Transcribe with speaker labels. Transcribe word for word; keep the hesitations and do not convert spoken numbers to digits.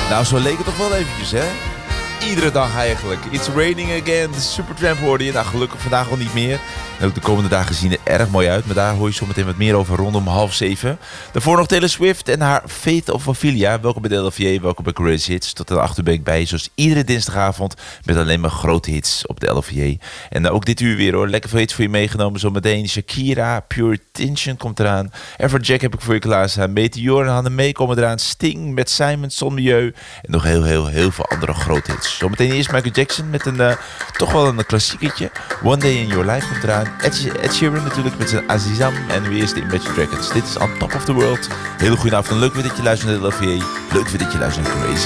Speaker 1: Nou, zo leek het toch wel eventjes, hè? Iedere dag eigenlijk. It's raining again. De Supertramp hoorde je. Nou, gelukkig vandaag al niet meer. En ook de komende dagen zien er erg mooi uit. Maar daar hoor je zo meteen wat meer over rondom half zeven. Daarvoor nog Taylor Swift en haar Faith of Ophelia. Welkom bij de L V J, welkom bij Crazy Hits. Tot de acht uur ben ik bij, zoals iedere dinsdagavond. Met alleen maar grote hits op de L V J. En uh, ook dit uur weer hoor. Lekker veel hits voor je meegenomen. Zometeen Shakira, Pure Tension komt eraan. Everjack heb ik voor je klaarstaan. Meteor en Hanne Mee komen eraan. Sting met Simon, Son Milieu. En nog heel, heel, heel veel andere grote hits. Zometeen eerst Michael Jackson met een uh, toch wel een klassieketje. One Day in Your Life komt eraan. Ed, Ed Sheeran natuurlijk met zijn Azizam. En nu eerst de Imagine Dragons. Dit is On Top of the World. Hele goede avond. Leuk weer dat je luistert naar de L V J. Leuk weer dat je luistert naar Crazy